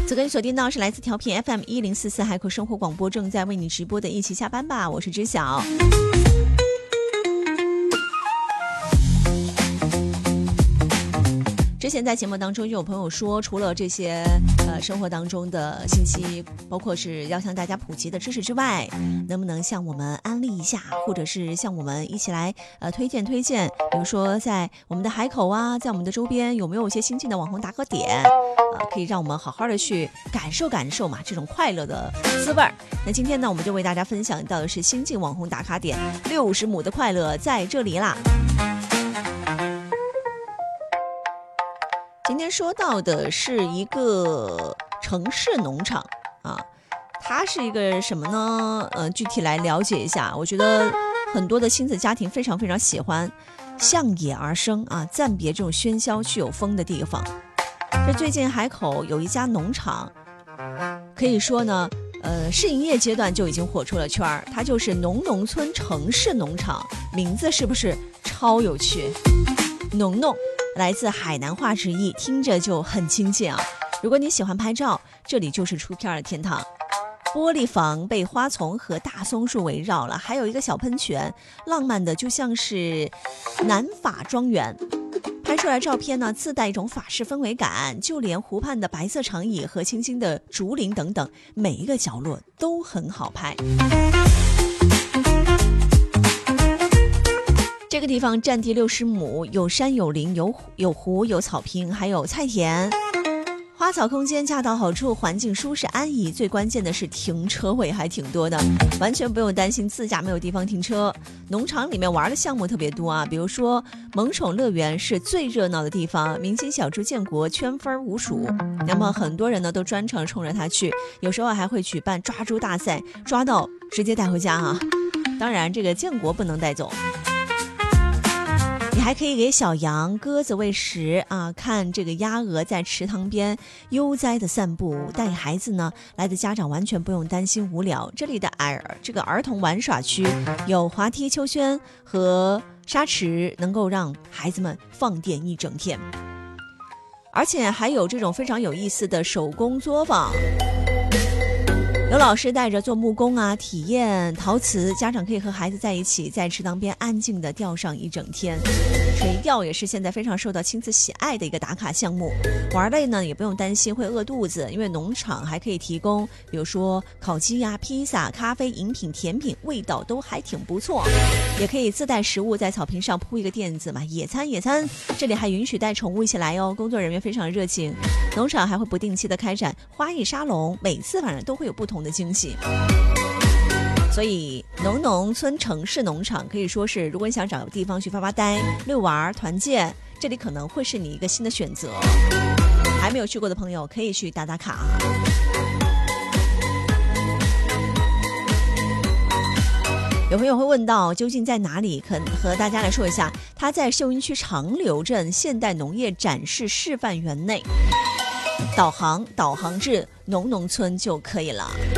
此刻你锁定到是来自调频 FM1044海口生活广播，正在为你直播的一起下班吧，我是知晓。之前在节目当中就有朋友说，除了这些生活当中的信息，包括是要向大家普及的知识之外，能不能向我们安利一下，或者是向我们一起来推荐，比如说在我们的海口啊，在我们的周边有没有一些新进的网红打卡点可以让我们好好的去感受嘛这种快乐的滋味儿。那今天呢，我们就为大家分享到的是新晋网红打卡点，60亩的快乐在这里啦。今天说到的是一个城市农场啊，它是一个什么呢？具体来了解一下。我觉得很多的亲子家庭非常非常喜欢向野而生啊，暂别这种喧嚣去有风的地方。这最近海口有一家农场，可以说呢，试营业阶段就已经火出了圈儿。它就是农村城市农场，名字是不是超有趣？农来自海南话直译，听着就很亲切啊。如果你喜欢拍照，这里就是出片的天堂。玻璃房被花丛和大松树围绕了，还有一个小喷泉，浪漫的就像是南法庄园。拍出来照片呢，自带一种法式氛围感，就连湖畔的白色长椅和清新的竹林等等，每一个角落都很好拍。这个地方占地60亩，有山有林有湖有草坪，还有菜田，花草空间恰到好处，环境舒适安逸，最关键的是停车位还挺多的，完全不用担心自驾没有地方停车。农场里面玩的项目特别多啊，比如说萌宠乐园是最热闹的地方，明星小猪建国圈分无数，那么很多人呢都专程冲着它去，有时候还会举办抓猪大赛，抓到直接带回家啊。当然这个建国不能带走。你还可以给小羊鸽子喂食啊，看这个鸭鹅在池塘边悠哉的散步，带孩子呢来的家长完全不用担心无聊。这里的儿童玩耍区有滑梯、秋轩和沙池，能够让孩子们放电一整天，而且还有这种非常有意思的手工作坊，有老师带着做木工啊，体验陶瓷，家长可以和孩子在一起，在池塘边安静地钓上一整天。垂钓也是现在非常受到亲子喜爱的一个打卡项目，玩累呢也不用担心会饿肚子，因为农场还可以提供比如说烤鸡呀、披萨、咖啡、饮品、甜品，味道都还挺不错。也可以自带食物，在草坪上铺一个垫子嘛，野餐。这里还允许带宠物一起来哦，工作人员非常热情。农场还会不定期的开展花艺沙龙，每次反正都会有不同的惊喜。所以农村城市农场可以说是，如果你想找个地方去发呆、遛玩、团建，这里可能会是你一个新的选择。还没有去过的朋友可以去打打卡。有朋友会问到究竟在哪里，可和大家来说一下，它在秀英区长流镇现代农业展示示范园内，导航至农村就可以了。